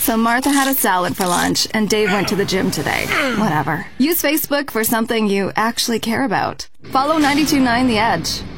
So Martha had a salad for lunch, and Dave went to the gym today. Whatever. Use Facebook for something you actually care about. Follow 92.9 The Edge.